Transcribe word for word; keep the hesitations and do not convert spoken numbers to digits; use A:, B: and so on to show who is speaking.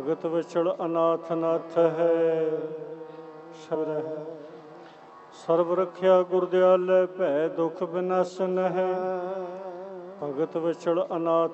A: ਭਗਤ ਵਿਚਲ ਅਨਾਥ ਨਾਥ ਹੈ। ਸ਼ਬਦ ਹੈ ਸਰਬ ਰਖਿਆ ਗੁਰ ਦਿਆਲੇ ਭੈ ਦੁਖ ਬਿਨਾਸਨ ਹੈ। ਭਗਤ ਵਿਚਲ ਅਨਾਥ